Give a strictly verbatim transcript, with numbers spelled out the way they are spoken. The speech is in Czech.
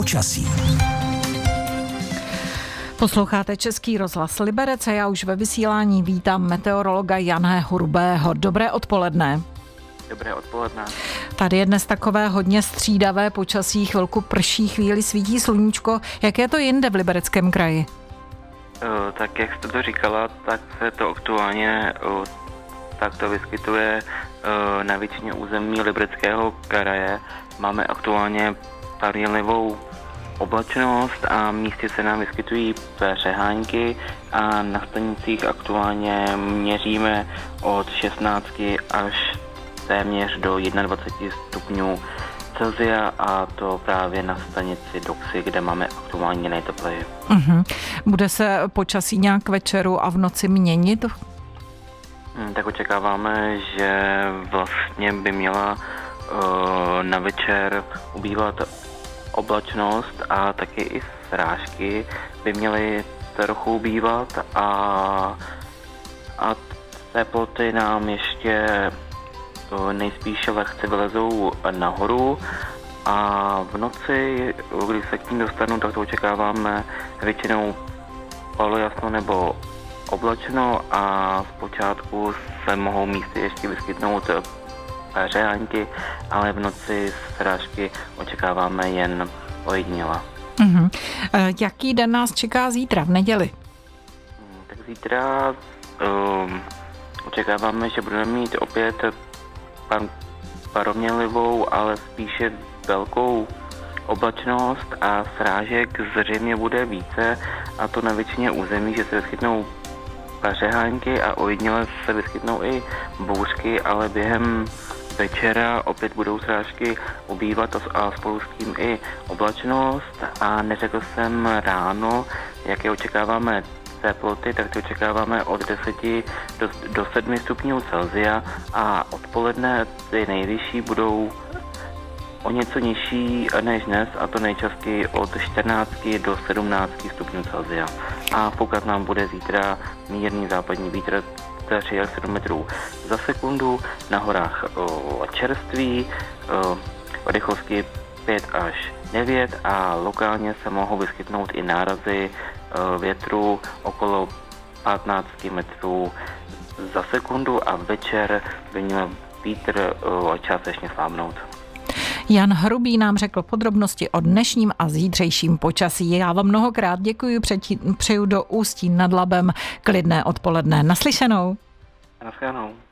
počasí. Posloucháte Český rozhlas Liberec a já už ve vysílání vítám meteorologa Jana Hrubého. Dobré odpoledne. Dobré odpoledne. Tady je dnes takové hodně střídavé počasí, chvilku prší, chvíli svítí sluníčko. Jak je to jinde v Libereckém kraji? Uh, tak jak jste to říkala, tak se to aktuálně uh, tak to vyskytuje uh, na většině území Libereckého kraje. Máme aktuálně parnilivou oblačnost a místě se nám vyskytují přehánky a na stanicích aktuálně měříme od šestnácti až téměř do dvaceti jednoho stupňů Celsia a to právě na stanici Doxy, kde máme aktuálně nejtepleji. Uh-huh. Bude se počasí nějak k večeru a v noci měnit? Hmm, tak očekáváme, že vlastně by měla uh, na večer ubývat oblačnost a taky i srážky by měly trochu ubývat a, a teploty nám ještě to nejspíše lehce vylezou nahoru a v noci, když se k tím dostanu, tak to očekáváme většinou polojasno nebo oblačno a zpočátku se mohou místy ještě vyskytnout řeánky, ale v noci srážky očekáváme jen ojediněle. Uh-huh. Jaký den nás čeká zítra, v neděli? Tak zítra um, očekáváme, že budeme mít opět par, paromělivou, ale spíše velkou oblačnost a srážek zřejmě bude více, a to na většině území, že se vyskytnou pařehánky a ojediněle se vyskytnou i bouřky, ale během večera opět budou srážky ubývat a spolu s tím i oblačnost a neřekl jsem ráno, jaké očekáváme teploty, tak ty očekáváme od deseti do, do sedmi stupňů Celsia a odpoledne ty nejvyšší budou o něco nižší než dnes a to nejčastěji od čtrnácti do sedmnácti stupňů Celsia. A foukat nám bude zítra mírný západní vítr tři až sedm metrů za sekundu, na horách o, čerství, o, o rychlosti pět až devět a lokálně se mohou vyskytnout i nárazy o, větru okolo patnáct metrů za sekundu a večer by měl vítr o, částečně slábnout. Jan Hrubý nám řekl podrobnosti o dnešním a zítřejším počasí. Já vám mnohokrát děkuji, přeju do Ústí nad Labem klidné odpoledne. Naslyšenou. Naschledanou.